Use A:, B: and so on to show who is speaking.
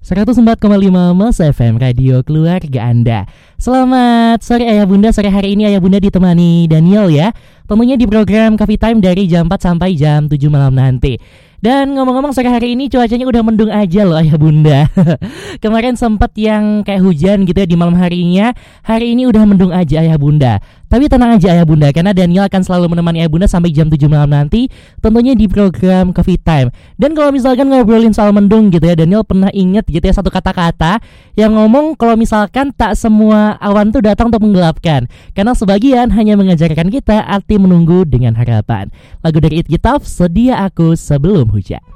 A: 104,5 Mas FM Radio Keluarga Anda. Selamat sore Ayah Bunda. Sore hari ini Ayah Bunda ditemani Daniel ya. Tentunya di program Coffee Time dari jam 4 sampai jam 7 malam nanti. Dan ngomong-ngomong sore hari ini cuacanya udah mendung aja loh Ayah Bunda. Kemarin sempat yang kayak hujan gitu ya di malam harinya. Hari ini udah mendung aja Ayah Bunda. Tapi tenang aja Ayah Bunda, karena Daniel akan selalu menemani Ayah Bunda sampai jam 7 malam nanti, tentunya di program Coffee Time. Dan kalau misalkan ngobrolin soal mendung gitu ya, Daniel pernah inget gitu ya satu kata-kata yang ngomong kalau misalkan tak semua awan tuh datang untuk menggelapkan, karena sebagian hanya mengajarkan kita arti menunggu dengan harapan. Lagu dari It Gitaf, Sedia Aku Sebelum Hujan.